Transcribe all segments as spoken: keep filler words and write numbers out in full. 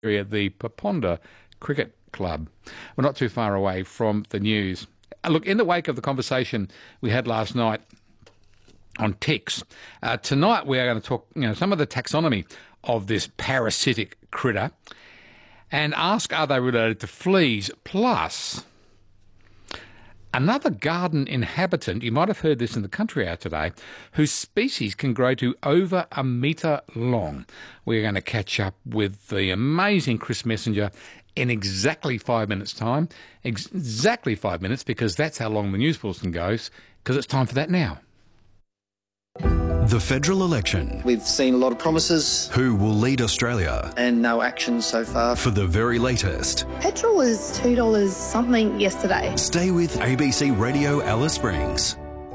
area, the Paponda Cricket Club. We're not too far away from the news. Uh, Look, in the wake of the conversation we had last night on ticks, uh, tonight we are going to talk, you know, some of the taxonomy of this parasitic critter and ask, are they related to fleas? Plus, another garden inhabitant, you might have heard this in the Country Hour today, whose species can grow to over a metre long. We're going to catch up with the amazing Chris Messenger in exactly five minutes' time. Ex- exactly five minutes, because that's how long the news bulletin goes, because it's time for that now. The federal election. We've seen a lot of promises. Who will lead Australia? And no action so far. For the very latest. Petrol was two dollars something yesterday. Stay with A B C Radio Alice Springs.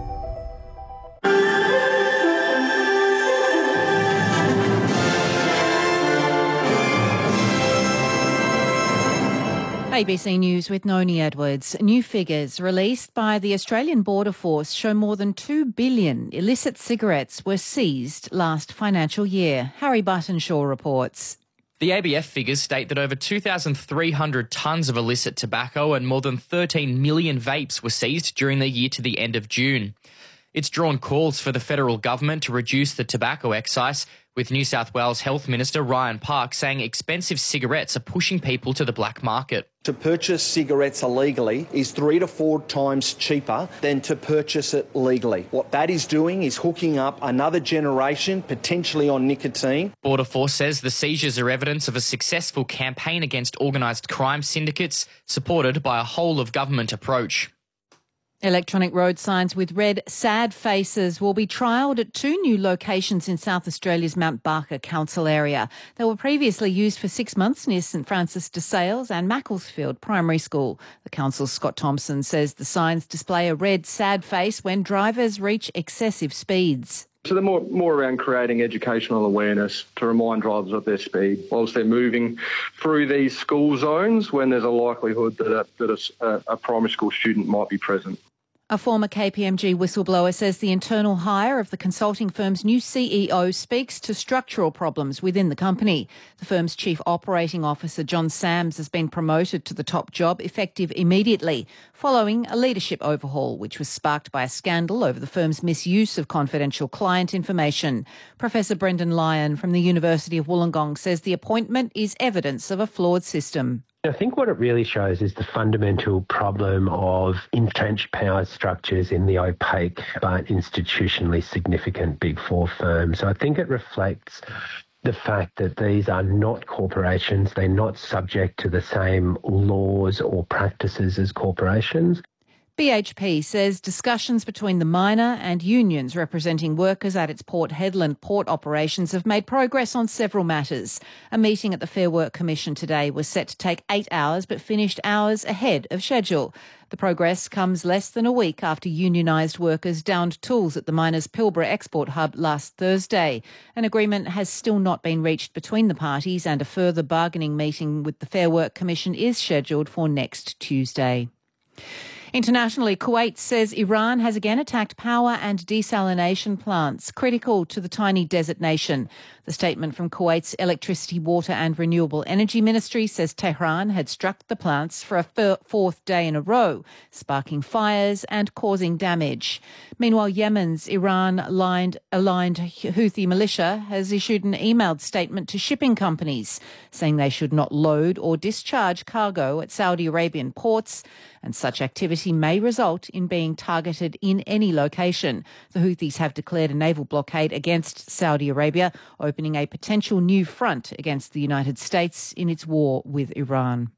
A B C News with Noni Edwards. New figures released by the Australian Border Force show more than two billion illicit cigarettes were seized last financial year. Harry Buttonshaw reports. The A B F figures state that over two thousand three hundred tonnes of illicit tobacco and more than thirteen million vapes were seized during the year to the end of June. It's drawn calls for the federal government to reduce the tobacco excise, with New South Wales Health Minister Ryan Park saying expensive cigarettes are pushing people to the black market. To purchase cigarettes illegally is three to four times cheaper than to purchase it legally. What that is doing is hooking up another generation, potentially on nicotine. Border Force says the seizures are evidence of a successful campaign against organised crime syndicates, supported by a whole-of-government approach. Electronic road signs with red sad faces will be trialled at two new locations in South Australia's Mount Barker council area. They were previously used for six months near St Francis de Sales and Macclesfield Primary School. The council's Scott Thompson says the signs display a red sad face when drivers reach excessive speeds. So they're more, more around creating educational awareness to remind drivers of their speed whilst they're moving through these school zones when there's a likelihood that a, that a, a primary school student might be present. A former K P M G whistleblower says the internal hire of the consulting firm's new C E O speaks to structural problems within the company. The firm's chief operating officer, John Sams, has been promoted to the top job effective immediately, following a leadership overhaul, which was sparked by a scandal over the firm's misuse of confidential client information. Professor Brendan Lyon from the University of Wollongong says the appointment is evidence of a flawed system. I think what it really shows is the fundamental problem of entrenched power structures in the opaque but institutionally significant Big Four firms. So I think it reflects the fact that these are not corporations. They're not subject to the same laws or practices as corporations. B H P says discussions between the miner and unions representing workers at its Port Hedland port operations have made progress on several matters. A meeting at the Fair Work Commission today was set to take eight hours but finished hours ahead of schedule. The progress comes less than a week after unionised workers downed tools at the miners' Pilbara export hub last Thursday. An agreement has still not been reached between the parties, and a further bargaining meeting with the Fair Work Commission is scheduled for next Tuesday. Internationally, Kuwait says Iran has again attacked power and desalination plants critical to the tiny desert nation. The statement from Kuwait's Electricity, Water and Renewable Energy Ministry says Tehran had struck the plants for a fourth day in a row, sparking fires and causing damage. Meanwhile, Yemen's Iran-aligned aligned Houthi militia has issued an emailed statement to shipping companies saying they should not load or discharge cargo at Saudi Arabian ports, and such activity may result in being targeted in any location. The Houthis have declared a naval blockade against Saudi Arabia, opening a potential new front against the United States in its war with Iran.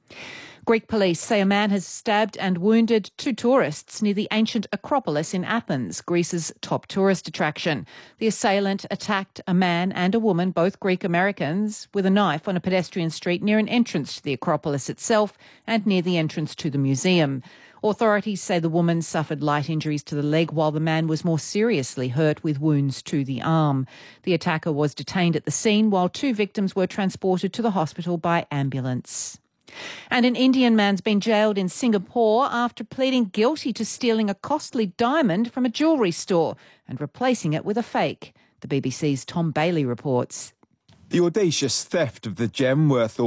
Greek police say a man has stabbed and wounded two tourists near the ancient Acropolis in Athens, Greece's top tourist attraction. The assailant attacked a man and a woman, both Greek Americans, with a knife on a pedestrian street near an entrance to the Acropolis itself and near the entrance to the museum. Authorities say the woman suffered light injuries to the leg while the man was more seriously hurt with wounds to the arm. The attacker was detained at the scene while two victims were transported to the hospital by ambulance. And an Indian man's been jailed in Singapore after pleading guilty to stealing a costly diamond from a jewellery store and replacing it with a fake. The B B C's Tom Bailey reports. The audacious theft of the gem worth